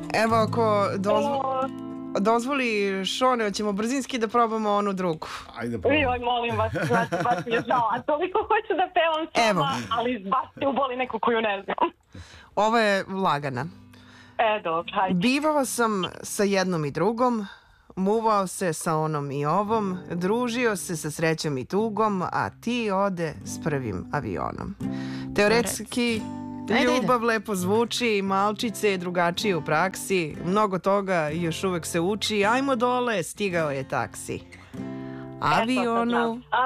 Evo, ako dozvoli Šone, hoćemo brzinski da probamo onu drugu. Ajde, probamo. Joj, molim vas, baš mi je žao. A toliko hoću da pevam s vama, ali baš te uboli neko koju ne znam. Ovo je lagana. Dobro, hajde. Bivao sam sa jednom i drugom, muvao se sa onom i ovom, družio se sa srećom i tugom, a ti ode s prvim avionom. Teoretski, ljubav lepo zvuči, malčice je drugačije u praksi, mnogo toga još uvek se uči, ajmo dole, stigao je taksi. Avionu...